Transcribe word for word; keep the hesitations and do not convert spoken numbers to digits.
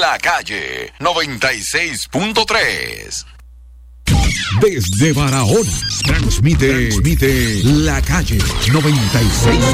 La Calle noventa y seis punto tres. Desde Barahona, transmite, transmite La Calle noventa y seis.